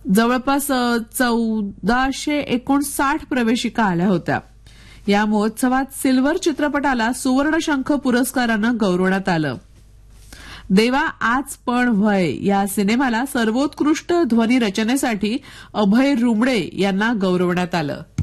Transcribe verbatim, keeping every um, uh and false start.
जवळपास चौदाशे एकोणसाठ प्रवेशिका आल्या होत्या. या महोत्सवात सिल्वर चित्रपटाला सुवर्णशंख पुरस्कारानं गौरवण्यात आलं. देवा आज पण व्हय या सिनेमाला सर्वोत्कृष्ट ध्वनी रचनेसाठी अभय रुमडे यांना गौरवण्यात आलं.